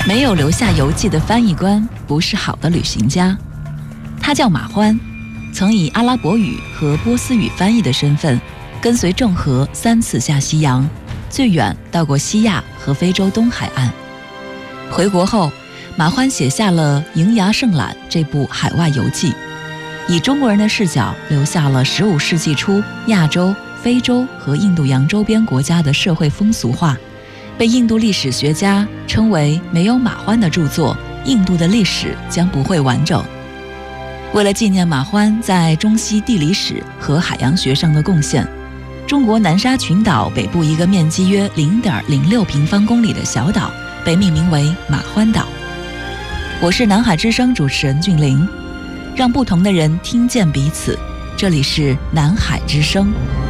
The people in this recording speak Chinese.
没有留下游记的翻译官不是好的旅行家。他叫马欢，曾以阿拉伯语和波斯语翻译的身份，跟随郑和3次下西洋，最远到过西亚和非洲东海岸。回国后，马欢写下了《瀛涯胜览》这部海外游记，以中国人的视角留下了15世纪初亚洲、非洲和印度洋周边国家的社会风俗化，被印度历史学家称为没有马欢的著作，印度的历史将不会完整。为了纪念马欢在中西地理史和海洋学上的贡献，中国南沙群岛北部一个面积约 0.06 平方公里的小岛被命名为马欢岛。我是南海之声主持人俊玲，让不同的人听见彼此，这里是南海之声。